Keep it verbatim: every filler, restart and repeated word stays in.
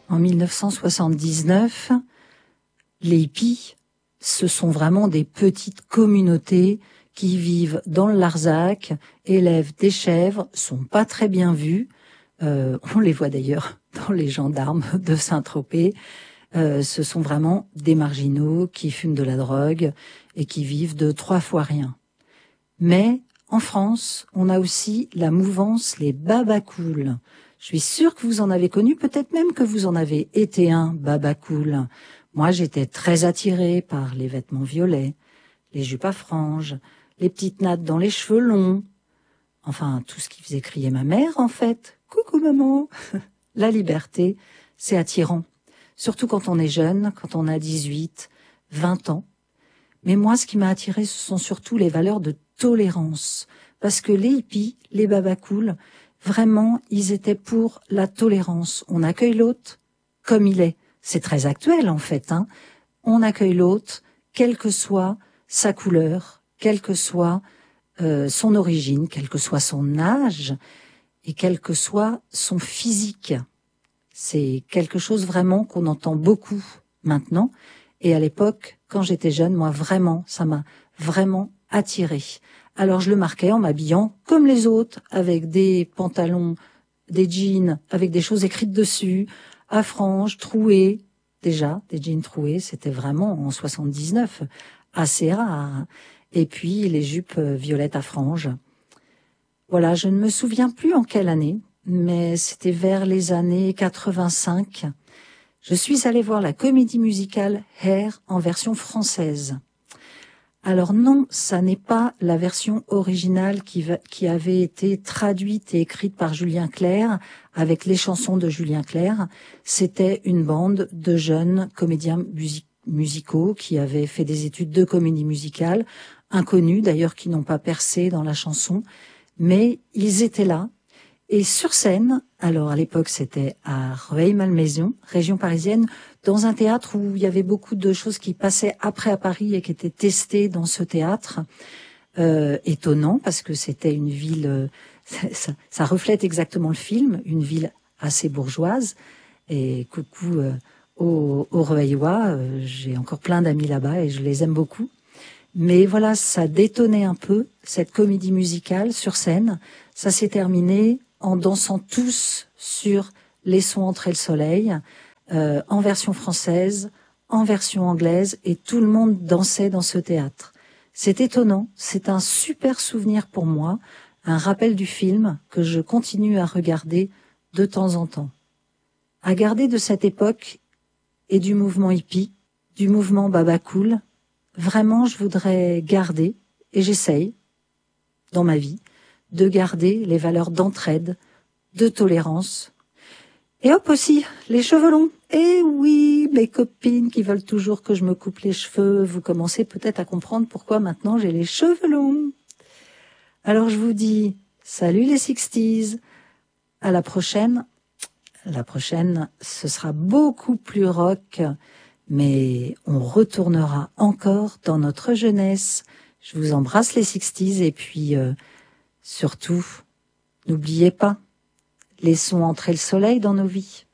En mille neuf cent soixante-dix-neuf, les hippies, ce sont vraiment des petites communautés qui vivent dans le Larzac, élèvent des chèvres, sont pas très bien vus. Euh, on les voit d'ailleurs dans les gendarmes de Saint-Tropez. Euh, ce sont vraiment des marginaux qui fument de la drogue et qui vivent de trois fois rien. Mais en France, on a aussi la mouvance les babacools. Je suis sûre que vous en avez connu, peut-être même que vous en avez été un babacool. Moi, j'étais très attirée par les vêtements violets, les jupes à franges, les petites nattes dans les cheveux longs. Enfin, tout ce qui faisait crier ma mère, en fait. Coucou maman. La liberté, c'est attirant. Surtout quand on est jeune, quand on a dix-huit, vingt ans. Mais moi, ce qui m'a attirée, ce sont surtout les valeurs de tolérance. Parce que les hippies, les babacools, vraiment, ils étaient pour la tolérance. On accueille l'autre comme il est. C'est très actuel, en fait, hein. On accueille l'autre, quelle que soit sa couleur, quelle que soit euh, son origine, quel que soit son âge et quel que soit son physique. C'est quelque chose vraiment qu'on entend beaucoup maintenant. Et à l'époque, quand j'étais jeune, moi vraiment, ça m'a vraiment attirée. Alors je le marquais en m'habillant comme les autres, avec des pantalons, des jeans, avec des choses écrites dessus, à franges, trouées. Déjà, des jeans troués, c'était vraiment en soixante-dix-neuf assez rare. Et puis les jupes violettes à franges. Voilà, je ne me souviens plus en quelle année, mais c'était vers les années quatre-vingt-cinq. Je suis allée voir la comédie musicale Hair en version française. Alors non, ça n'est pas la version originale qui, va, qui avait été traduite et écrite par Julien Clerc avec les chansons de Julien Clerc. C'était une bande de jeunes comédiens music- musicaux qui avaient fait des études de comédie musicale, inconnus d'ailleurs qui n'ont pas percé dans la chanson, mais ils étaient là. Et sur scène, alors à l'époque c'était à Rueil-Malmaison, région parisienne, dans un théâtre où il y avait beaucoup de choses qui passaient après à Paris et qui étaient testées dans ce théâtre. Euh, étonnant parce que c'était une ville, euh, ça, ça reflète exactement le film, une ville assez bourgeoise. Et coucou euh, aux, aux Rueillois, euh, j'ai encore plein d'amis là-bas et je les aime beaucoup. Mais voilà, ça détonnait un peu cette comédie musicale sur scène. Ça s'est terminé en dansant tous sur Laissons entrer le soleil, euh, en version française, en version anglaise, et tout le monde dansait dans ce théâtre. C'est étonnant, c'est un super souvenir pour moi, un rappel du film que je continue à regarder de temps en temps. À garder de cette époque et du mouvement hippie, du mouvement babacool, vraiment je voudrais garder, et j'essaye, dans ma vie, de garder les valeurs d'entraide, de tolérance. Et hop aussi, les cheveux longs. Eh oui, mes copines qui veulent toujours que je me coupe les cheveux, vous commencez peut-être à comprendre pourquoi maintenant j'ai les cheveux longs. Alors je vous dis, salut les sixties, à la prochaine. La prochaine, ce sera beaucoup plus rock, mais on retournera encore dans notre jeunesse. Je vous embrasse les sixties et puis euh, surtout, n'oubliez pas, laissons entrer le soleil dans nos vies.